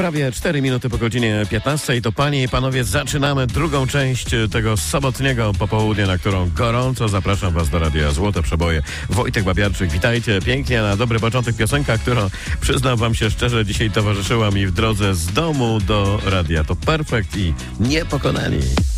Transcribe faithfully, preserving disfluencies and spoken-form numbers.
Prawie cztery minuty po godzinie piętnastej. To panie i panowie, zaczynamy drugą część tego sobotniego popołudnia, na którą gorąco zapraszam was do Radia Złote Przeboje. Wojtek Babiarczyk, witajcie pięknie. Na dobry początek piosenka, którą przyznam wam się szczerze, dzisiaj towarzyszyła mi w drodze z domu do radia. To Perfekt i Niepokonani.